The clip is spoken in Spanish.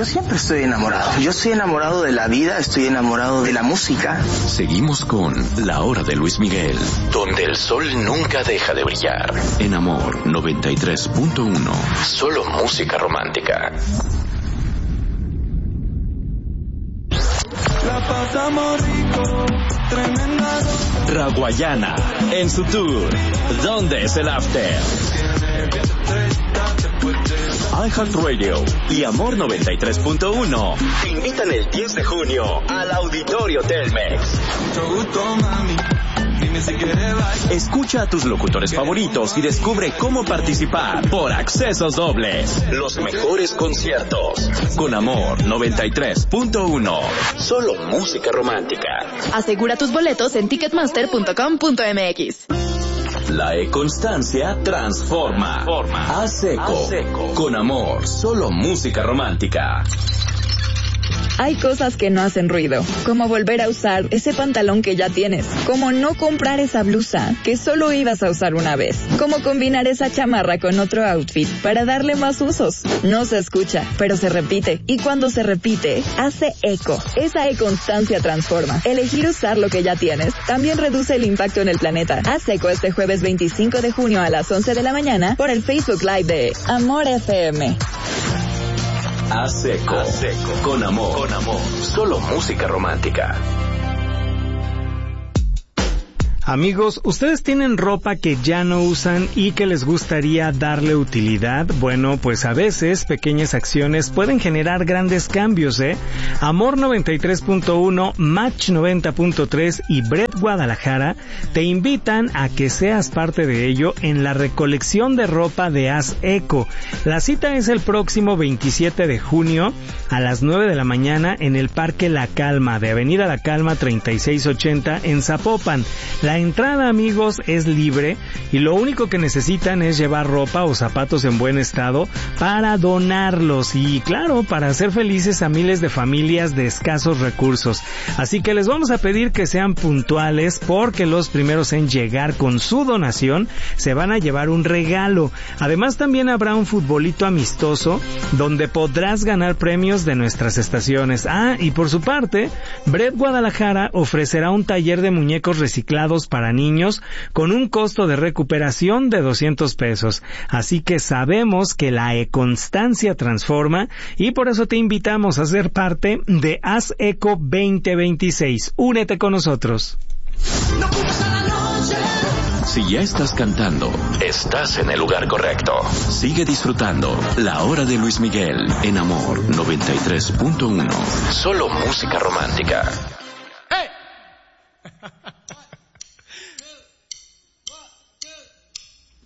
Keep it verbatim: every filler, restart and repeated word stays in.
Yo siempre estoy enamorado. Yo estoy enamorado de la vida, estoy enamorado de la música. Seguimos con La Hora de Luis Miguel, donde el sol nunca deja de brillar. En Amor noventa y tres punto uno. Solo música romántica. La pasamos rico, tremenda. Raguayana, en su tour ¿Dónde es el After? iHeartRadio y Amor noventa y tres punto uno te invitan el diez de junio al Auditorio Telmex. Mucho gusto, mami. Dime si quieres bailar. Escucha a tus locutores favoritos y descubre cómo participar por accesos dobles. Los mejores conciertos con Amor noventa y tres punto uno. Solo música romántica. Asegura tus boletos en ticketmaster punto com punto m x. La E-Constancia transforma. A seco. Con Amor, solo música romántica. Hay cosas que no hacen ruido, como volver a usar ese pantalón que ya tienes, como no comprar esa blusa que solo ibas a usar una vez, como combinar esa chamarra con otro outfit para darle más usos. No se escucha, pero se repite, y cuando se repite, hace eco. Esa E-Constancia transforma. Elegir usar lo que ya tienes también reduce el impacto en el planeta. Haz eco este jueves veinticinco de junio a las once de la mañana por el Facebook Live de Amor F M. A seco. A seco. Con amor. Con amor. Solo música romántica. Amigos, ¿ustedes tienen ropa que ya no usan y que les gustaría darle utilidad? Bueno, pues a veces pequeñas acciones pueden generar grandes cambios, ¿eh? Amor noventa y tres punto uno, Match noventa punto tres y Bret Guadalajara te invitan a que seas parte de ello en la recolección de ropa de Haz Eco. La cita es el próximo veintisiete de junio a las nueve de la mañana en el Parque La Calma de Avenida La Calma treinta y seis ochenta en Zapopan. La entrada, amigos, es libre y lo único que necesitan es llevar ropa o zapatos en buen estado para donarlos y, claro, para hacer felices a miles de familias de escasos recursos. Así que les vamos a pedir que sean puntuales porque los primeros en llegar con su donación se van a llevar un regalo. Además, también habrá un futbolito amistoso donde podrás ganar premios de nuestras estaciones. Ah, y por su parte, Bret Guadalajara ofrecerá un taller de muñecos reciclados para niños con un costo de recuperación de doscientos pesos. Así que sabemos que la E-Constancia transforma y por eso te invitamos a ser parte de Haz Eco veinte veintiséis. Únete con nosotros. Si ya estás cantando, estás en el lugar correcto. Sigue disfrutando La Hora de Luis Miguel en Amor noventa y tres punto uno. Solo música romántica.